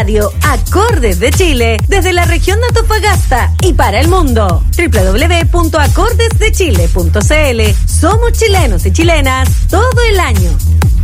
radio Acordes de Chile desde la región de Antofagasta y para el mundo. www.acordesdechile.cl. Somos chilenos y chilenas todo el año.